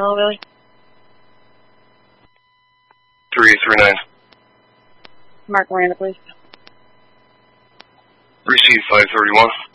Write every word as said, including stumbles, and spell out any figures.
Hello, Billy. three eight three nine. Mark Miranda, please. Receive five thirty-one.